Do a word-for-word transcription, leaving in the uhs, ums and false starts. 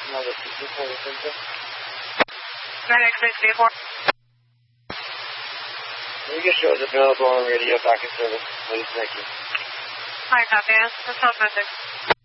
Another sixty-four Center. nine X eight four. You can show us available on radio back in service, please. Thank you. Hi, copy. That's not message.